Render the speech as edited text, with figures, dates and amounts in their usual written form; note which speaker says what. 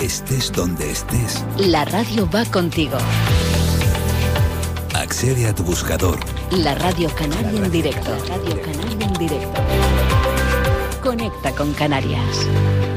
Speaker 1: Estés donde estés,
Speaker 2: la radio va contigo.
Speaker 1: Accede a tu buscador.
Speaker 2: La Radio Canaria en directo. Radio Canaria en directo. Conecta con Canarias.